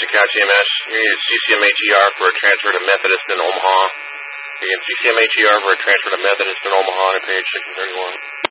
Couch EMS. You need a CCMHER for a transfer to Methodist in Omaha. Again, CCMHER for a transfer to Methodist in Omaha on page 631.